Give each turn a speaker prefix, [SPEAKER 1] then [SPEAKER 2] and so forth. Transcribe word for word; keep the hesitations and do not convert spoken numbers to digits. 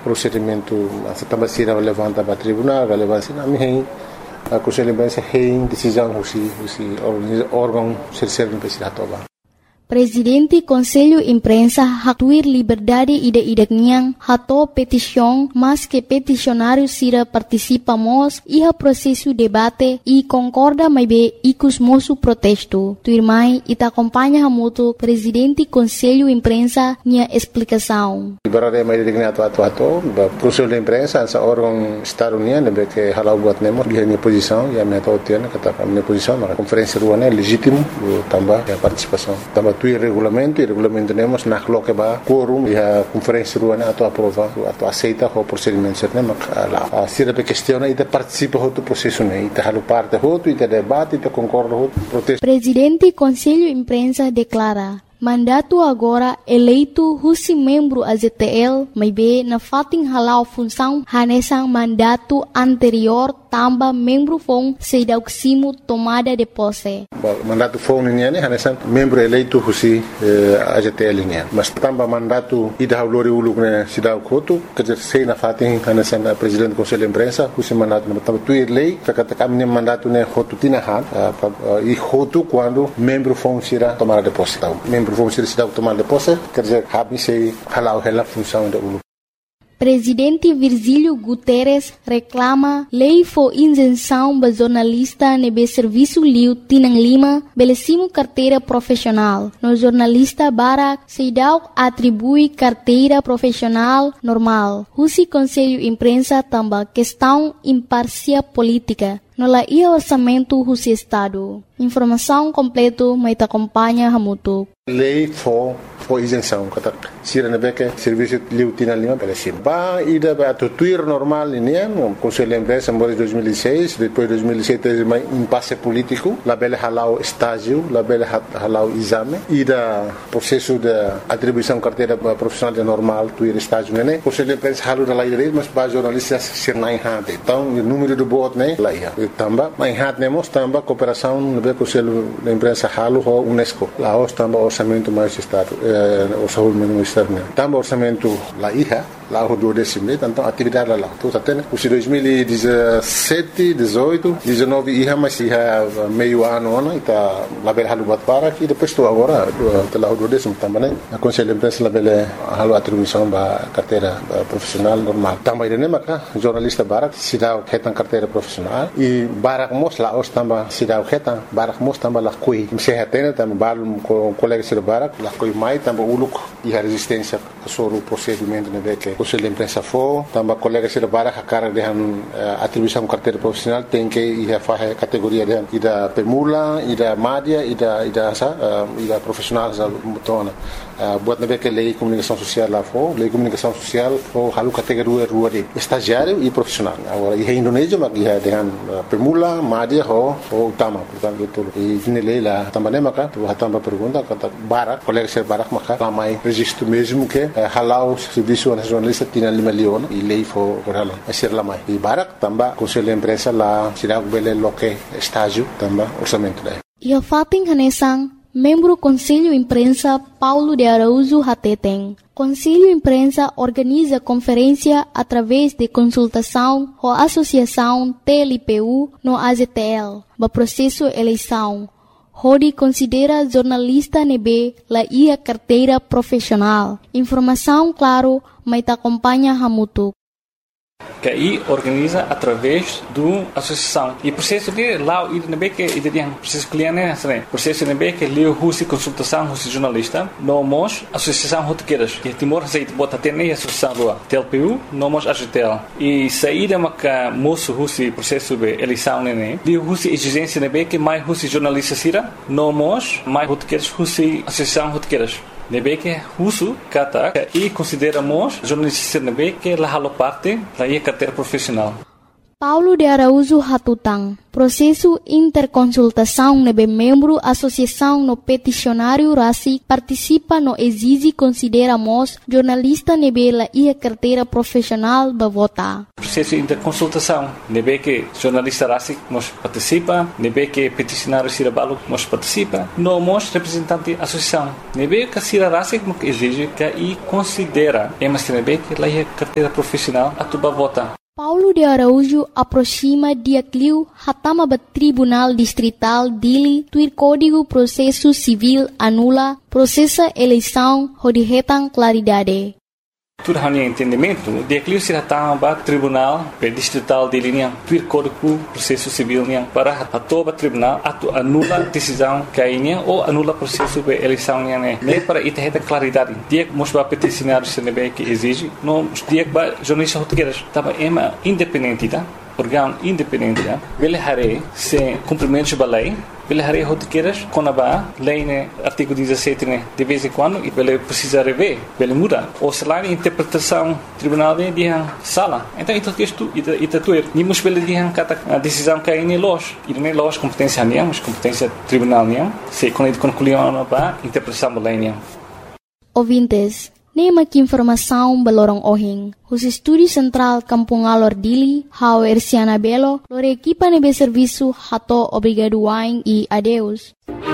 [SPEAKER 1] procedimento também se levanta para tribunal, relevância na minha a Conselho de Imprensa tem decisão o órgão terceiro precisa tomar.
[SPEAKER 2] Presidente Conselho Imprensa hatuir liberdade ida-idaknya hato petição, mas que peticionário sira participamos iha processo debate e concorda mais be ikus moço protesto. Tuirmai ita acompanha hamuto Presidente Conselho Imprensa nia explicação.
[SPEAKER 1] Liberdade mais idaknya atu atu atu, Conselho de Imprensa essa órgão estado-união deve que halau buat nemo dia minha posição e a minha totiana kata minha posição na conferência ruana legítimo tambah a participação tambah tu regulamento e regulamento temos na coloca ba quórum e a conferência ruana atu aprova atu aceita o procedimento certo mas a sira pe questiona e de participa do processo né e halu parte hoto e de debate e de concorda hoto protesto.
[SPEAKER 2] Presidente Conselho Imprensa declara mandato agora eleito husi membro A Z T L may be na fating halau função hanesang mandato anterior tamba membro fong seidauksimo tomada de posse.
[SPEAKER 1] Mandato fong niya ni hanesang membro eleito husi eh, A Z T L niya. Mas tamba mandato ida haulori uluk na sidaw koto kajer sei na fating hanesang presidente do Conselho de Imprensa husi mandato na tamba tuir lei kakata kami mandato ne hotu tinahan uh, e hotu quando membro fong sira tomada de posse. Vamos ser cidade tomar de posse, quer dizer, cabe se halau ela função da U L U.
[SPEAKER 2] Presidente Virgílio Guterres reclama lei for isenção ba jornalista nebe serviço liu tinang lima belecimo carteira profissional. No jornalista Barak Seidau atribui carteira profissional normal. Husi Conselho Imprensa tamba questão imparcial política. No la ia orçamento husi Estado. Informação completo mai acompanha hamutu.
[SPEAKER 1] Lei for for isenção kata sira na beca serviço liu tinang lima belecimo. Ba ida ba tuir normal ini no Conselho de Imprensa em dois mil e seis, depois dois mil e sete mais impasse político, la bela halau estágio, la bela halau exame, ida processo de atribuição carteira profissional de normal, tuir estágio né. Conselho de Imprensa halu da lei dele, mas ba jornalistas ser na enhate. Então o número do voto né, lá ia. Tamba, mas enhate nemos tamba cooperação no be Conselho de Imprensa halu ho UNESCO. Lá os tamba orçamento mais estado, eh, orçamento mais estado né. Tamba orçamento lá ia. Lá o do décimo, então atividade lá. Tudo até, os dois mil e dezessete, dezoito, dezenove ia mas ia meio ano, né? Tá lá bela halu bat para e depois estou agora lá o do décimo também, né? A Conselho de Imprensa lá bela halu atribuição ba carteira profissional normal. Também né, maca jornalista Barak se dá retan carteira profissional e Barak mos lá os também se dá retan Barak mos também lá coi. Se retena também balum com colega de Barak lá coi mai também uluk e a resistência sobre o procedimento né que Conselho de Imprensa for, também colegas de Barak a cara de uh, atribuição carteira profissional tem que ir a fazer categoria de ida pemula, ida média, ida ida sa, uh, ida profissional sa mutona. Uh, buat nabe que lei comunicação social lá for, lei comunicação social for halu categoria rua de estagiário e profissional. Agora em Indonésia mas ia dengan uh, pemula, média ho, ho utama, portanto itu. E ini lei lá também maka, tu também pergunta kata Barak, colegas de Barak maka ramai registro mesmo que uh, halau serviço nacional tinha lima leon e lei for corala a ser lá mais e Barak também Conselho de Imprensa lá será o bele loque estágio também orçamento daí.
[SPEAKER 2] E a fating hanesang membro Conselho Imprensa Paulo de Araújo Hateteng. Conselho Imprensa organiza conferência através de consultação com a Associação T L P U no A Z T L, ba processo eleição. Hodi considera jornalista nebe la ia carteira profissional. Informação claro, mas acompanha hamutu.
[SPEAKER 3] Que aí organiza através do associação e processo de lá e nebe que e tem processo cliente né processo nebe que leu husi consultação husi jornalista nomos associação rotequeiras que Timor aceita bota ter nem associação lá T L P U nomos A Z T L e saída maca moço husi processo de eleição né de husi exigência nebe que mais husi jornalista sira nomos mais rotequeiras husi associação rotequeiras nebe que husu kata e consideramos jornalista nebe que la halo parte la ia carteira profissional.
[SPEAKER 2] Paulo de Araújo Hatutang, processo interconsultação nebe membro associação no peticionário RACIC participa no exige consideramos jornalista nebe la ia carteira profissional ba votar.
[SPEAKER 3] Processo interconsultação, nebe que jornalista RACIC nos participa, nebe que peticionário Cirabalo nos participa, no mos representante associação, nebe que Cira RACIC exige que e considera, emas nebe que la ia carteira profissional atuba votar.
[SPEAKER 2] Paulo de Araújo aproxima dia cliu hatama ba Tribunal Distrital dili tuir Código Processo Civil anula processa eleição hodihetang claridade.
[SPEAKER 3] Tudo hanya entendimento, dia cliu se hatama ba Tribunal Distrital dili niang tuir Código Processo Civil niang para hatoba Tribunal atu anula decisão kainya ou anula processo de eleição niang ne. Ne para itaheta claridade. Dia mos ba peticionário se nebe que exige, no dia ba jornalista português tava ema independente tá? Órgão independente tá? Ele hare se cumprimento da lei. Ele hare rotiqueiras quando a lei né artigo dezessete né de vez em quando e ele precisa rever, ele muda. Ou se lá a interpretação tribunal de dia sala. Então isso texto ita ita tuer. Nimos ele dia kata a decisão que é loja. E não é loja competência nem, mas competência tribunal nem. Se quando ele concluiu a interpretação da lei nem.
[SPEAKER 2] Ouvintes, nema que informação balorong ohing. Os estúdios central Kampung Alor Dili, Hau Ersiana Belo, lore equipa nebe serviço hato obrigado wain e adeus.